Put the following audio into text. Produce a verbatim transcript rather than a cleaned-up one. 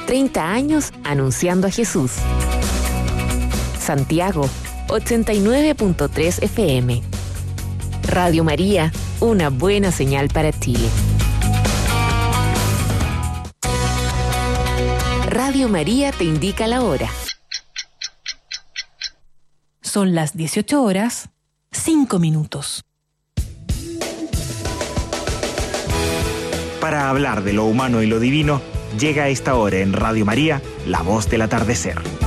treinta años anunciando a Jesús. Santiago, ochenta y nueve punto tres F M. Radio María, una buena señal para Chile. Radio María te indica la hora. Son las dieciocho horas, cinco minutos. Para hablar de lo humano y lo divino, llega a esta hora en Radio María, La Voz del Atardecer.